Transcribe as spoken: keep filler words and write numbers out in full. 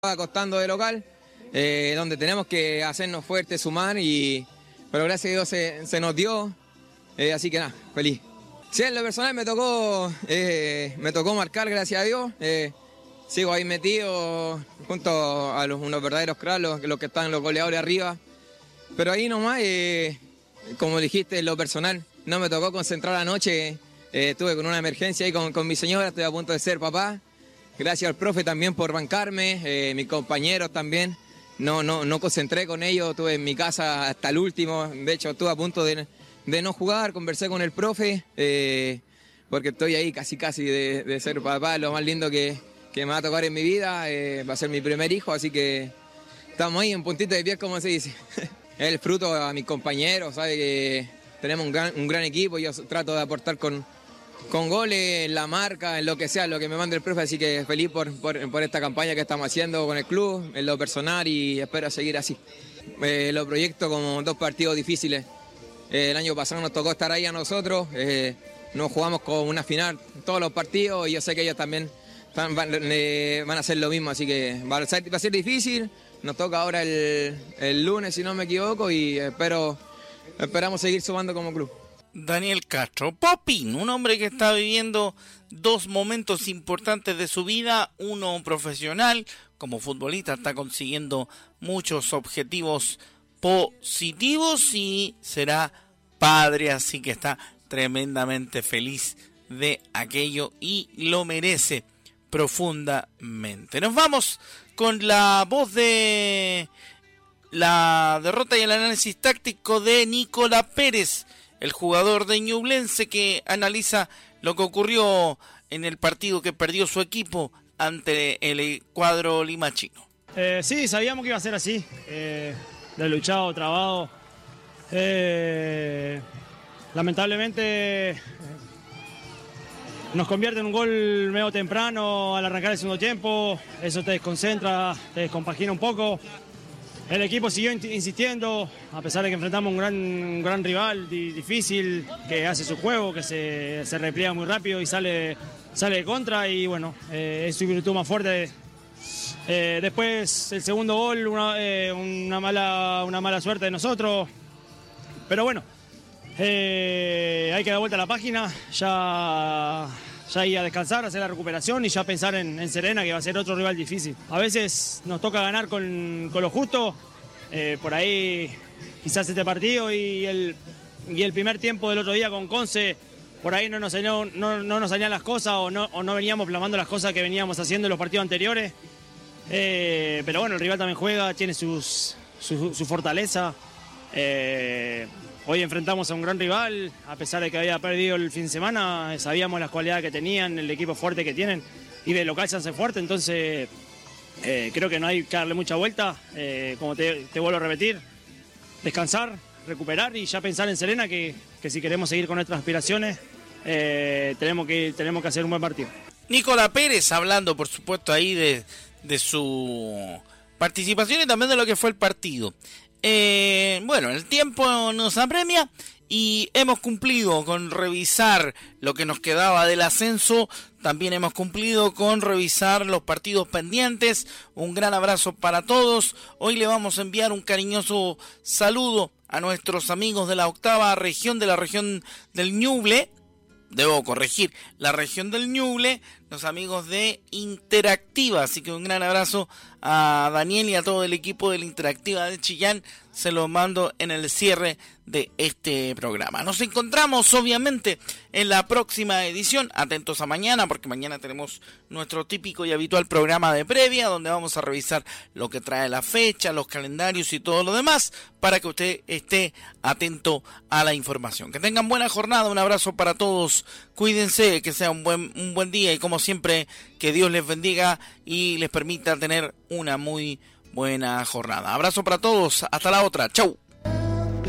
costando de local, eh, donde tenemos que hacernos fuertes, sumar, y pero gracias a Dios se, se nos dio, eh, así que nada, feliz. Sí, en lo personal me tocó, eh, me tocó marcar, gracias a Dios. Eh, sigo ahí metido junto a los, unos verdaderos cracks, los, los que están los goleadores arriba. Pero ahí nomás, eh, como dijiste, en lo personal, no me tocó concentrar anoche. Eh, estuve con una emergencia ahí con, con mi señora, estoy a punto de ser papá. Gracias al profe también por bancarme, eh, mis compañeros también. No, no, no concentré con ellos, estuve en mi casa hasta el último. De hecho, estuve a punto de, de no jugar, conversé con el profe, eh, porque estoy ahí casi casi de, de ser papá, lo más lindo que, que me va a tocar en mi vida. Eh, va a ser mi primer hijo, así que estamos ahí en puntito de pie, como se dice. Es el fruto a mis compañeros, sabe que tenemos un gran, un gran equipo, yo trato de aportar con... con goles, en la marca, en lo que sea, lo que me mande el profe, así que feliz por, por, por esta campaña que estamos haciendo con el club, en lo personal, y espero seguir así. Eh, lo proyecto como dos partidos difíciles. Eh, el año pasado nos tocó estar ahí a nosotros, eh, nos jugamos con una final todos los partidos, y yo sé que ellos también van, van, eh, van a hacer lo mismo, así que va a ser, va a ser difícil. Nos toca ahora el, el lunes, si no me equivoco, y espero, esperamos seguir sumando como club. Daniel Castro, Popín, un hombre que está viviendo dos momentos importantes de su vida, uno profesional, como futbolista está consiguiendo muchos objetivos positivos y será padre, así que está tremendamente feliz de aquello y lo merece profundamente. Nos vamos con la voz de la derrota y el análisis táctico de Nicolás Pérez, el jugador de Ñublense, que analiza lo que ocurrió en el partido que perdió su equipo ante el cuadro limachino. Eh, sí, sabíamos que iba a ser así, eh, de luchado, trabado. Eh, lamentablemente eh, nos convierte en un gol medio temprano al arrancar el segundo tiempo. Eso te desconcentra, te descompagina un poco. El equipo siguió insistiendo, a pesar de que enfrentamos un gran, un gran rival di, difícil, que hace su juego, que se, se repliega muy rápido y sale, sale de contra, y bueno, eh, es su virtud más fuerte. Eh, después el segundo gol, una, eh, una, mala, una mala suerte de nosotros, pero bueno, eh, hay que dar vuelta a la página, ya... ya ir a descansar, hacer la recuperación y ya pensar en, en Serena, que va a ser otro rival difícil. A veces nos toca ganar con, con lo justo, eh, por ahí quizás este partido y el, y el primer tiempo del otro día con Conce, por ahí no nos salían, no, no nos salían las cosas o no, o no veníamos plasmando las cosas que veníamos haciendo en los partidos anteriores. Eh, pero bueno, el rival también juega, tiene sus, su, su fortaleza. Eh, Hoy enfrentamos a un gran rival, a pesar de que había perdido el fin de semana, sabíamos las cualidades que tenían, el equipo fuerte que tienen, y de local se hace fuerte, entonces eh, creo que no hay que darle mucha vuelta, eh, como te, te vuelvo a repetir, descansar, recuperar y ya pensar en Serena, que, que si queremos seguir con nuestras aspiraciones, eh, tenemos, que, tenemos que hacer un buen partido. Nicolás Pérez hablando, por supuesto, ahí de, de su participación y también de lo que fue el partido. Eh, bueno, el tiempo nos apremia y hemos cumplido con revisar lo que nos quedaba del ascenso. También hemos cumplido con revisar los partidos pendientes. Un gran abrazo para todos. Hoy le vamos a enviar un cariñoso saludo a nuestros amigos de la octava región, de la región del Ñuble. Debo corregir, la región del Ñuble, los amigos de Interactiva. Así que un gran abrazo a Daniel y a todo el equipo de la Interactiva de Chillán. Se lo mando en el cierre de este programa. Nos encontramos obviamente en la próxima edición. Atentos a mañana, porque mañana tenemos nuestro típico y habitual programa de previa, donde vamos a revisar lo que trae la fecha, los calendarios y todo lo demás, para que usted esté atento a la información. Que tengan buena jornada, un abrazo para todos, cuídense, que sea un buen, un buen día, y como siempre, que Dios les bendiga y les permita tener una muy buena jornada. Abrazo para todos, hasta la otra, chau.